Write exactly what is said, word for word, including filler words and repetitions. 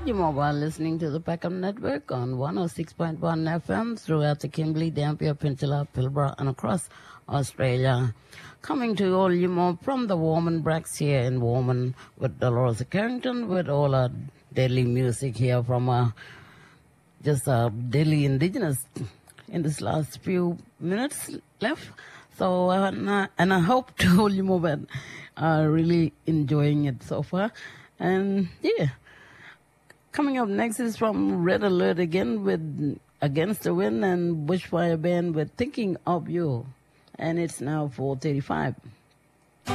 You mobile listening to the Peckham Network on one oh six point one F M throughout the Kimberley, Dampier Peninsula, Pilbara, and across Australia. Coming to all you more from the Warman Bracks here in Warman with Dolores Carrington with all our daily music here from uh, just uh, daily indigenous in this last few minutes left. So, uh, and, I, and I hope to all you more are really enjoying it so far. And yeah. Coming up next is from Red Alert again with Against the Wind and Bushfire Band with Thinking of You. And it's now four thirty-five.